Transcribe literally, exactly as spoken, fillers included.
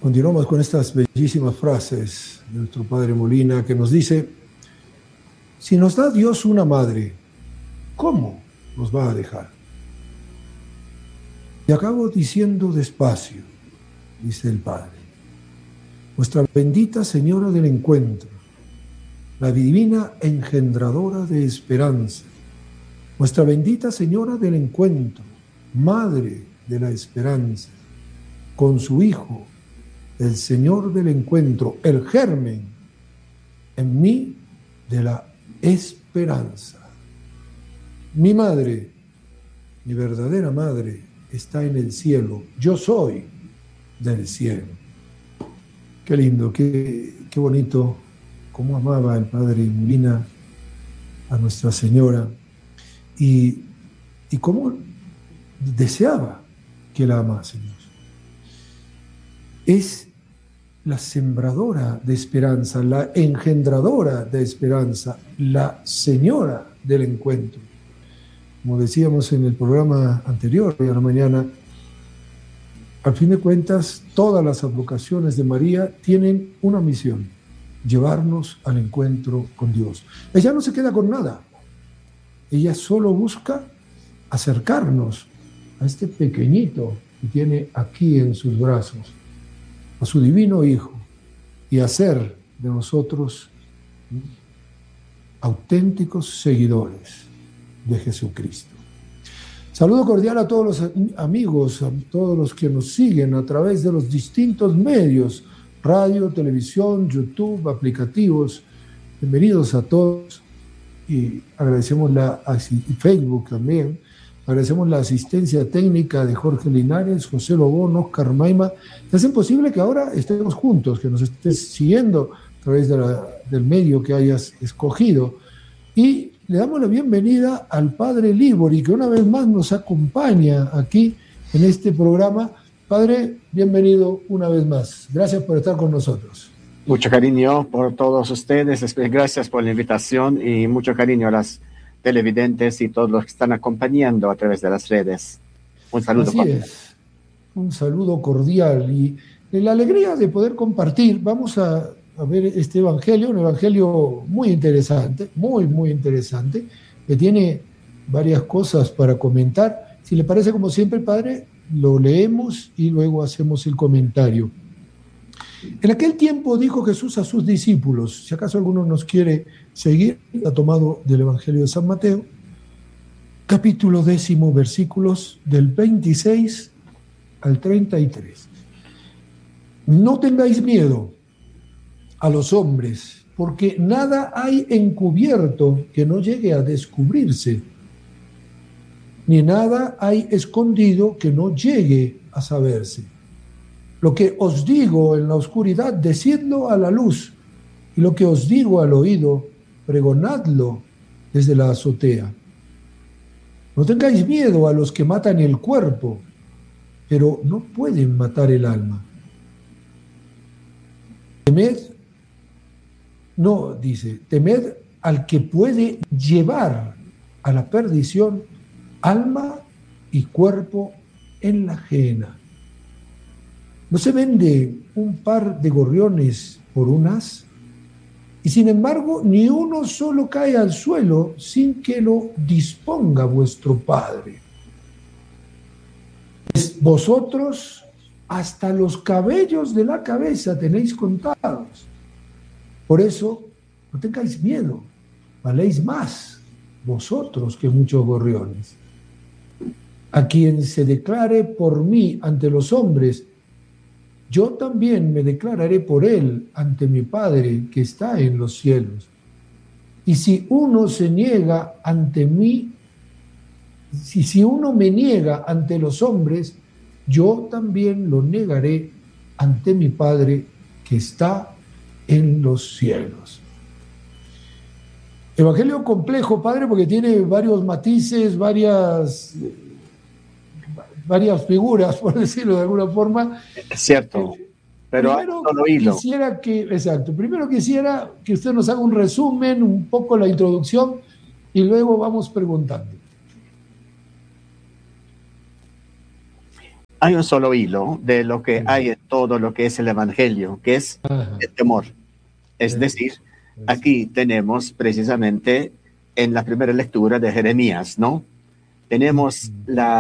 Continuamos con estas bellísimas frases de nuestro Padre Molina, que nos dice: si nos da Dios una madre, ¿cómo nos va a dejar? Y acabo diciendo despacio, dice el Padre: nuestra bendita Señora del Encuentro, la divina engendradora de esperanza, nuestra bendita Señora del Encuentro, Madre de la Esperanza, con su Hijo, el Señor del Encuentro, el germen en mí de la esperanza. Mi madre, mi verdadera madre, está en el cielo. Yo soy del cielo. Qué lindo, qué, qué bonito, cómo amaba el Padre Molina a Nuestra Señora y, y cómo deseaba que la amásemos. Es la sembradora de esperanza, la engendradora de esperanza, la Señora del Encuentro. Como decíamos en el programa anterior, hoy a la mañana, al fin de cuentas, todas las advocaciones de María tienen una misión: llevarnos al encuentro con Dios. Ella no se queda con nada. Ella solo busca acercarnos a este pequeñito que tiene aquí en sus brazos, a su divino Hijo, y hacer de nosotros auténticos seguidores de Jesucristo. Saludo cordial a todos los amigos, a todos los que nos siguen a través de los distintos medios, radio, televisión, YouTube, aplicativos. Bienvenidos a todos y agradecemos la, y Facebook también. Agradecemos la asistencia técnica de Jorge Linares, José Lobón, Oscar Maima, que hacen posible que ahora estemos juntos, que nos estés siguiendo a través de la, del medio que hayas escogido. Y le damos la bienvenida al Padre Libori, que una vez más nos acompaña aquí en este programa. Padre, bienvenido una vez más. Gracias por estar con nosotros. Mucho cariño por todos ustedes. Gracias por la invitación y mucho cariño a las televidentes y todos los que están acompañando a través de las redes. Un saludo. Así es. Un saludo cordial y la alegría de poder compartir. Vamos a, a ver este evangelio, un evangelio muy interesante, muy, muy interesante, que tiene varias cosas para comentar. Si le parece, como siempre, Padre, lo leemos y luego hacemos el comentario. En aquel tiempo dijo Jesús a sus discípulos, si acaso alguno nos quiere seguir, ha tomado del Evangelio de San Mateo, capítulo décimo, versículos del veintiséis al treinta y tres. No tengáis miedo a los hombres, porque nada hay encubierto que no llegue a descubrirse, ni nada hay escondido que no llegue a saberse. Lo que os digo en la oscuridad, decidlo a la luz, y lo que os digo al oído, pregonadlo desde la azotea. No tengáis miedo a los que matan el cuerpo, pero no pueden matar el alma. Temed, no, dice, temed al que puede llevar a la perdición alma y cuerpo en la gehenna. ¿No se vende un par de gorriones por un as? Y sin embargo, ni uno solo cae al suelo sin que lo disponga vuestro Padre. Pues vosotros hasta los cabellos de la cabeza tenéis contados. Por eso, no tengáis miedo, valéis más vosotros que muchos gorriones. A quien se declare por mí ante los hombres, yo también me declararé por él ante mi Padre que está en los cielos. Y si uno se niega ante mí, si, si uno me niega ante los hombres, yo también lo negaré ante mi Padre que está en los cielos. Evangelio complejo, Padre, porque tiene varios matices, varias... varias figuras, por decirlo de alguna forma. Es cierto, pero primero no lo hilo. Quisiera que, exacto, primero quisiera que usted nos haga un resumen, un poco la introducción, y luego vamos preguntando. hay un solo hilo de lo que hay en todo lo que es el Evangelio, que es Ajá. el temor. Es decir, aquí tenemos precisamente en la primera lectura de Jeremías, ¿no? Tenemos la